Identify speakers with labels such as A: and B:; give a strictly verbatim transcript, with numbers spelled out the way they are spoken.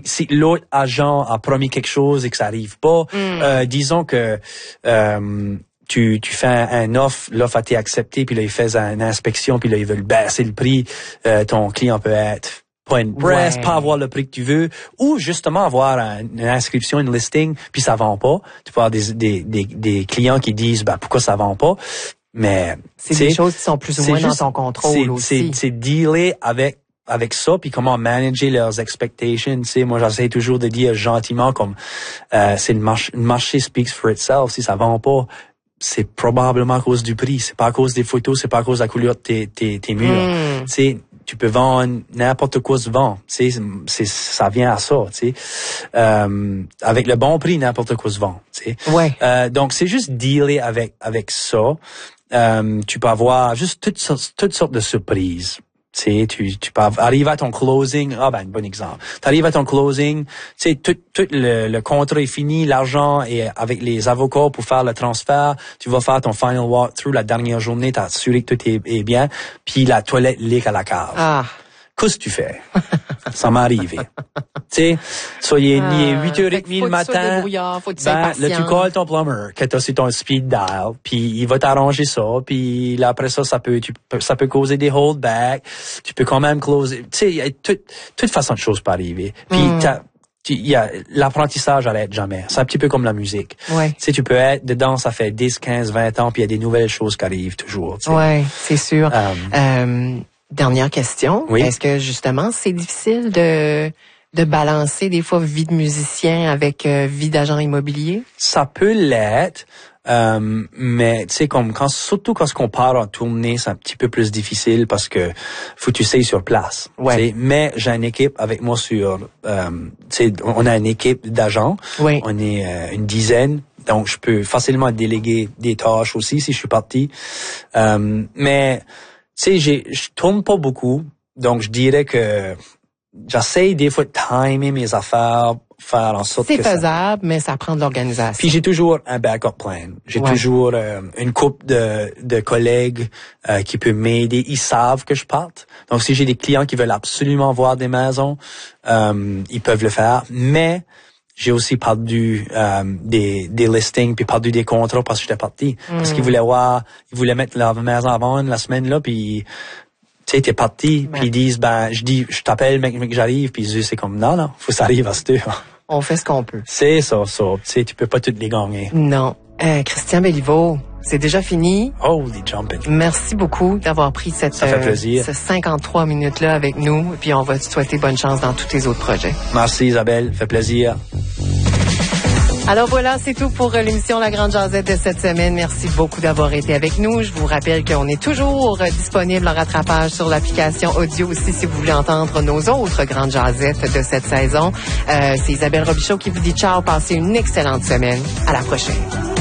A: si l'autre agent a promis quelque chose et que ça arrive pas, mm. euh, disons que euh, tu tu fais un, un offre, l'offre a été acceptée, puis là ils font une inspection, puis là ils veulent baisser le prix, euh, ton client peut être pas une presse, ouais. pas avoir le prix que tu veux, ou justement avoir un, une inscription, une listing, puis ça vend pas. Tu peux avoir des des des, des clients qui disent ben pourquoi ça vend pas, mais
B: c'est des choses qui sont plus ou moins juste, dans ton contrôle
A: c'est,
B: aussi.
A: C'est c'est dealer avec avec ça, puis comment manager leurs expectations. Tu sais, moi j'essaie toujours de dire gentiment comme euh, c'est le marché, le marché speaks for itself. Si ça vend pas, c'est probablement à cause du prix, c'est pas à cause des photos, c'est pas à cause de la couleur de tes tes, tes murs. Mm. Tu sais, tu peux vendre n'importe quoi se vend. Tu sais, c'est ça vient à ça. Tu sais, euh, avec le bon prix, n'importe quoi se vend. Tu sais.
B: Ouais.
A: Euh, donc c'est juste dealer avec avec ça. Euh, tu peux avoir juste toutes sortes toutes sortes de surprises. Tu sais, tu, tu peux arriver à ton closing. Ah ben, un bon exemple. Tu arrives à ton closing, tu sais, tout, tout le, le contrat est fini, l'argent est avec les avocats pour faire le transfert. Tu vas faire ton final walkthrough la dernière journée, t'as assuré que tout est, est bien, puis la toilette leak à la cave.
B: Ah.
A: Qu'est-ce que tu fais? Ça m'est arrivé. Tu sais, soit il est, ah, il est huit heures trente le matin,
B: faut que tu
A: ben, là, tu calls ton plumber, que t'as sur ton speed dial, puis il va t'arranger ça, puis là, après ça, ça peut, tu peux, ça peut causer des holdbacks, tu peux quand même closer, tu sais, il y a toute, toute façon de choses peut arriver. Puis, mm. t'as, il y a, l'apprentissage arrête jamais. C'est un petit peu comme la musique.
B: Ouais.
A: Tu sais, tu peux être dedans, ça fait dix, quinze, vingt ans, puis il y a des nouvelles choses qui arrivent toujours, tu sais.
B: Ouais, c'est sûr.
A: Um,
B: euh, Dernière question.
A: Oui?
B: Est-ce que justement c'est difficile de de balancer des fois vie de musicien avec euh, vie d'agent immobilier?
A: Ça peut l'être, euh, mais tu sais comme quand surtout quand on part en tournée, c'est un petit peu plus difficile parce que faut que tu sais sur place.
B: Ouais.
A: Mais j'ai une équipe avec moi sur, euh, tu sais, on a une équipe d'agents.
B: Oui.
A: On est euh, une dizaine. Donc, je peux facilement déléguer des tâches aussi si je suis parti. Euh, mais tu sais, j'ai, je tourne pas beaucoup, donc je dirais que j'essaie des fois de timer mes affaires, faire en sorte
B: c'est
A: que
B: c'est faisable, ça... mais ça prend de l'organisation.
A: Puis j'ai toujours un backup plan. J'ai ouais. toujours euh, une couple de, de collègues euh, qui peuvent m'aider. Ils savent que je parte. Donc si j'ai des clients qui veulent absolument voir des maisons, euh, ils peuvent le faire. Mais j'ai aussi perdu euh, des, des listings puis perdu des contrats parce que j'étais parti. Mm. Parce qu'ils voulaient voir, ils voulaient mettre leur maison à vendre la semaine là, puis tu sais, t'es parti, puis ils disent, ben, je dis, je t'appelle, mec, mec, j'arrive, puis ils disent, c'est comme, non, non, faut que ça arrive à cette heure.
B: On fait ce qu'on peut.
A: C'est ça, ça. Tu sais, tu peux pas toutes les gagner.
B: Non. Euh, Christian Béliveau, c'est déjà fini.
A: Holy jumping.
B: Merci beaucoup d'avoir pris cette,
A: ça fait plaisir.
B: Euh, ce cinquante-trois minutes-là avec nous. Et puis, on va te souhaiter bonne chance dans tous tes autres projets.
A: Merci, Isabelle. Ça fait plaisir.
B: Alors voilà, c'est tout pour l'émission La Grande Jazette de cette semaine. Merci beaucoup d'avoir été avec nous. Je vous rappelle qu'on est toujours disponible en rattrapage sur l'application audio aussi si vous voulez entendre nos autres Grandes Jazettes de cette saison. Euh, c'est Isabelle Robichaud qui vous dit ciao. Passez une excellente semaine. À la prochaine.